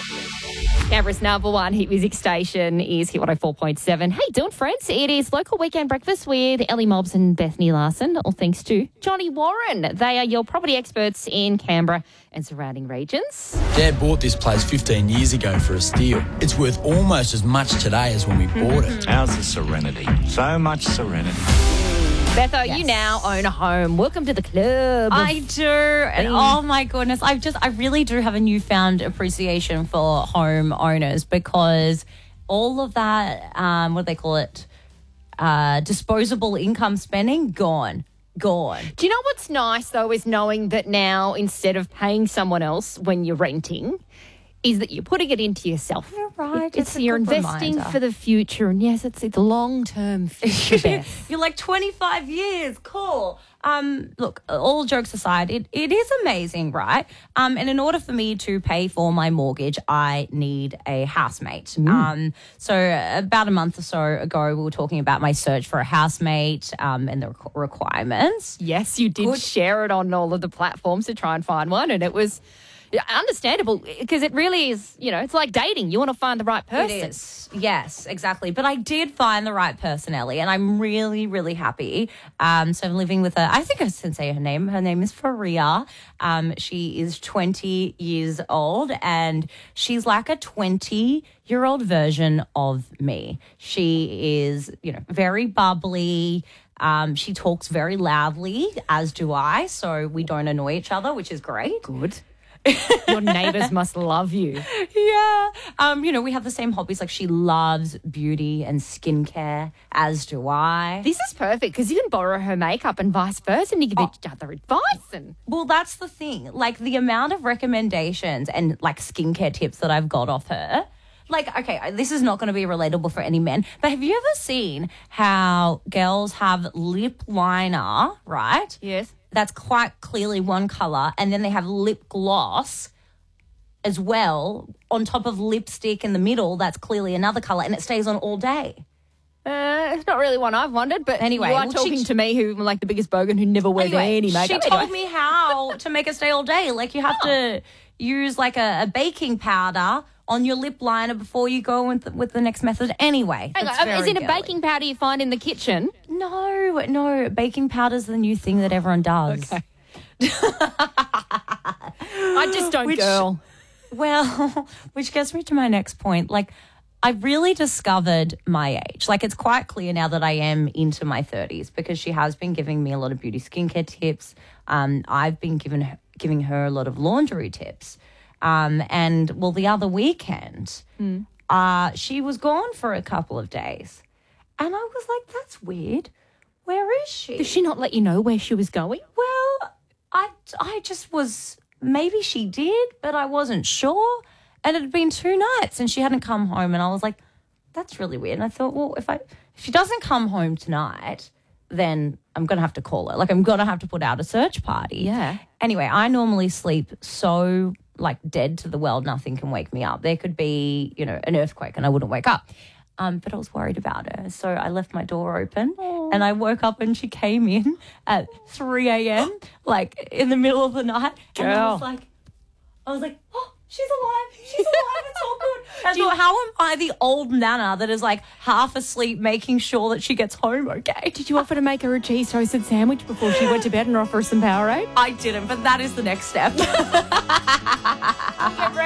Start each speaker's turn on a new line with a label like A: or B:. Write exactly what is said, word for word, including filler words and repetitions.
A: Canberra's number one hit music station is Hit one oh four point seven. Hey, doing friends? It is local weekend breakfast with Ellie Mobbs and Bethany Larson. All thanks to Johnny Warren. They are your property experts in Canberra and surrounding regions.
B: Dad bought this place fifteen years ago for a steal. It's worth almost as much today as when we bought it.
C: How's the serenity? So much serenity.
A: Betho,
D: Yes.
A: you now own a home. Welcome to the club.
D: I do. And oh my goodness, I've just, I really do have a newfound appreciation for home owners because all of that, um, what do they call it? Uh, disposable income spending, gone. Gone.
A: Do you know what's nice, though, is knowing that now instead of paying someone else when you're renting, is that you're putting it into yourself.
D: You're right.
A: It- it's
D: It's a
A: you're
D: good
A: investing
D: reminder.
A: for the future. And yes, it's it's long-term future, Beth.
D: You're like twenty-five years. Cool. Um, look, all jokes aside, it, it is amazing, right? Um, and in order for me to pay for my mortgage, I need a housemate. Um, so about a month or so ago, we were talking about my search for a housemate um, and the requ- requirements.
A: Yes, you did
D: Good.
A: share it on all of the platforms to try and find one. And it was understandable because it really is, you know, it's like dating. You want to find the right person.
D: It is. Yes, exactly. But I did find the right person, Ellie, and I'm really, really happy. Um, so I'm living with her. I think I can say her name. Her name is Faria. Um, she is twenty years old, and she's like a twenty-year-old version of me. She is, you know, very bubbly. Um, she talks very loudly, as do I, so we don't annoy each other, which is great.
A: Good. Your neighbours must love you.
D: Yeah. Um, you know, we have the same hobbies. Like she loves beauty and skincare, as do I.
A: This is perfect because you can borrow her makeup and vice versa and you give each other advice. And
D: Well, that's the thing. Like the amount of recommendations and like skincare tips that I've got off her. Like, okay, this is not going to be relatable for any men, but have you ever seen how girls have lip liner, right?
A: Yes.
D: That's quite clearly one colour, and then they have lip gloss as well on top of lipstick in the middle. That's clearly another colour, and it stays on all day.
A: Uh, it's not really one I've wondered, but
D: Anyway,
A: you are
D: well,
A: talking
D: she-
A: to me who am like the biggest bogan who never wears
D: Anyway,
A: any makeup.
D: she told
A: Anyway.
D: me how to make it stay all day. Like you have to use like a, a baking powder on your lip liner before you go with the, with the next method. Anyway,
A: Hang
D: that's
A: on,
D: very
A: is it a
D: girly.
A: baking powder you find in the kitchen?
D: No, no. Baking powder's the new thing that everyone does.
A: Okay. I just don't
D: Which-
A: girl.
D: Well, which gets me to my next point. Like, I really discovered my age. Like, it's quite clear now that I am into my thirties because she has been giving me a lot of beauty skincare tips. Um, I've been giving her, giving her a lot of laundry tips. Um, and, well, the other weekend, uh, she was gone for a couple of days. And I was like, that's weird. Where is she?
A: Did she not let you know where she was going?
D: Well, I, I just was, maybe she did, but I wasn't sure. And it had been two nights and she hadn't come home. And I was like, that's really weird. And I thought, well, if I if she doesn't come home tonight, then I'm going to have to call her. Like, I'm going to have to put out a search party.
A: Yeah.
D: Anyway, I normally sleep so, like, dead to the world, nothing can wake me up. There could be, you know, an earthquake and I wouldn't wake up. Um, but I was worried about her. So I left my door open and I woke up and she came in at three a.m., like, in the middle of the night. And I was
A: Girl.
D: like, I was like, oh, she's alive. She's alive. It's all good. I thought, how am I the old nana that is like half asleep making sure that she gets home okay?
A: Did you offer to make her a cheese toasted sandwich before she went to bed and offer her some Powerade?
D: I didn't, but that is the next step.
A: Get ready.